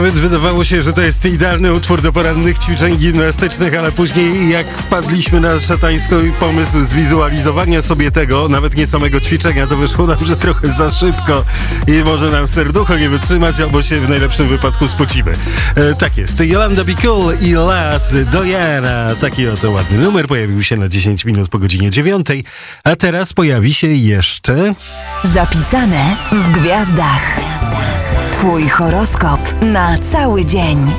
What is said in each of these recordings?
Wydawało się, że to jest idealny utwór do porannych ćwiczeń gimnastycznych, ale później jak wpadliśmy na szatański pomysł zwizualizowania sobie tego, nawet nie samego ćwiczenia, to wyszło nam, że trochę za szybko i może nam serducho nie wytrzymać, albo się w najlepszym wypadku spocimy. Tak jest. Yolanda Be Cool i Las Diana. Taki oto ładny numer pojawił się na 10 minut po godzinie 9, a teraz pojawi się jeszcze... Zapisane w gwiazdach. Twój horoskop na cały dzień.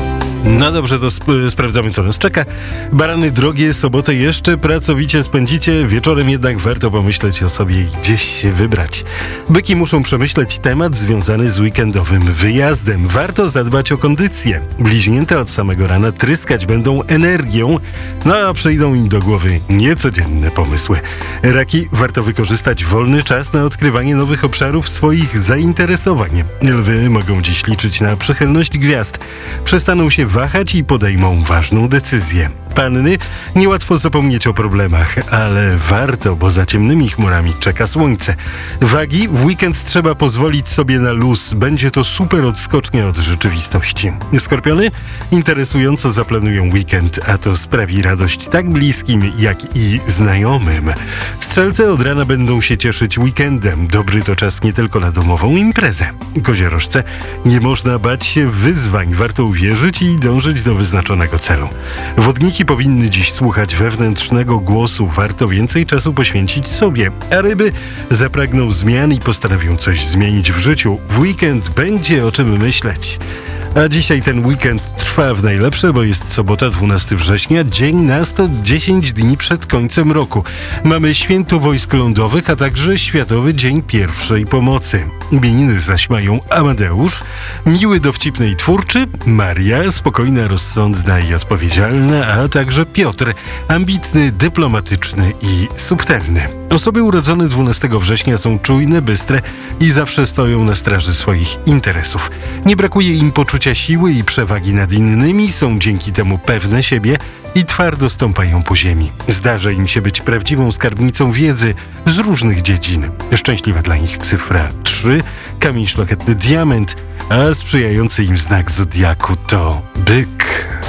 No dobrze, to sprawdzamy, co nas czeka. Barany drogie, sobotę jeszcze pracowicie spędzicie, wieczorem jednak warto pomyśleć o sobie i gdzieś się wybrać. Byki muszą przemyśleć temat związany z weekendowym wyjazdem. Warto zadbać o kondycję. Bliźnięta od samego rana tryskać będą energią, no a przyjdą im do głowy niecodzienne pomysły. Raki, warto wykorzystać wolny czas na odkrywanie nowych obszarów swoich zainteresowań. Lwy mogą dziś liczyć na przychylność gwiazd. Przestaną się wahać i podejmą ważną decyzję. Panny, niełatwo zapomnieć o problemach, ale warto, bo za ciemnymi chmurami czeka słońce. Wagi, w weekend trzeba pozwolić sobie na luz. Będzie to super odskocznia od rzeczywistości. Skorpiony, interesująco zaplanują weekend, a to sprawi radość tak bliskim, jak i znajomym. Strzelce od rana będą się cieszyć weekendem. Dobry to czas nie tylko na domową imprezę. Koziorożce, nie można bać się wyzwań. Warto uwierzyć i dążyć do wyznaczonego celu. Wodniki powinny dziś słuchać wewnętrznego głosu. Warto więcej czasu poświęcić sobie. A ryby zapragną zmian i postanowią coś zmienić w życiu. W weekend będzie o czym myśleć. A dzisiaj ten weekend trwa w najlepsze, bo jest sobota, 12 września, dzień na 110 dni przed końcem roku. Mamy święto wojsk lądowych, a także Światowy Dzień Pierwszej Pomocy. Imieniny zaś mają Amadeusz, miły, dowcipny i twórczy, Maria, spokojna, rozsądna i odpowiedzialna, a także Piotr, ambitny, dyplomatyczny i subtelny. Osoby urodzone 12 września są czujne, bystre i zawsze stoją na straży swoich interesów. Nie brakuje im poczucia siły i przewagi nad innymi, są dzięki temu pewne siebie i twardo stąpają po ziemi. Zdarza im się być prawdziwą skarbnicą wiedzy z różnych dziedzin. Szczęśliwa dla nich cyfra 3, kamień szlachetny diament, a sprzyjający im znak zodiaku to byk.